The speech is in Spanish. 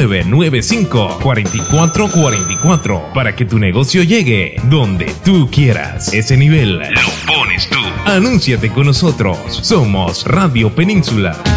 995-4444 para que tu negocio llegue donde tú quieras. Ese nivel lo pones tú. Anúnciate con nosotros. Somos Radio Península.